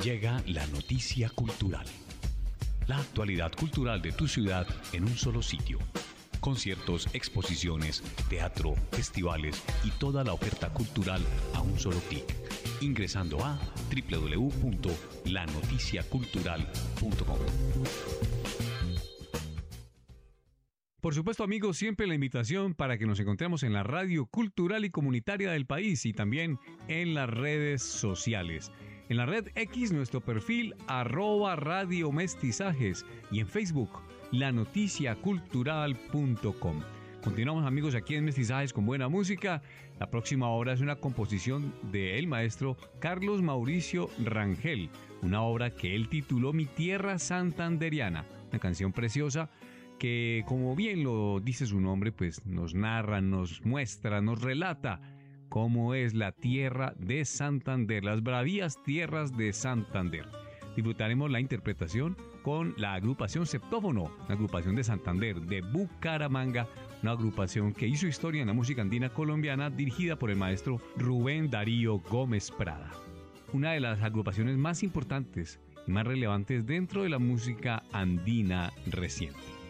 Llega la noticia cultural. La actualidad cultural de tu ciudad en un solo sitio. Conciertos, exposiciones, teatro, festivales y toda la oferta cultural a un solo clic. Ingresando a www.lanoticiacultural.com. Por supuesto, amigos, siempre la invitación para que nos encontremos en la radio cultural y comunitaria del país y también en las redes sociales. En la red X, nuestro perfil @radiomestizajes y en Facebook, lanoticiacultural.com. Continuamos, amigos, aquí en Mestizajes con buena música. La próxima obra es una composición del maestro Carlos Mauricio Rangel, una obra que él tituló Mi Tierra Santanderiana, una canción preciosa que, como bien lo dice su nombre, pues nos narra, nos muestra, nos relata cómo es la tierra de Santander, las bravías tierras de Santander. Disfrutaremos la interpretación con la agrupación Septófono, una agrupación de Santander, de Bucaramanga, una agrupación que hizo historia en la música andina colombiana, dirigida por el maestro Rubén Darío Gómez Prada. Una de las agrupaciones más importantes y más relevantes dentro de la música andina reciente.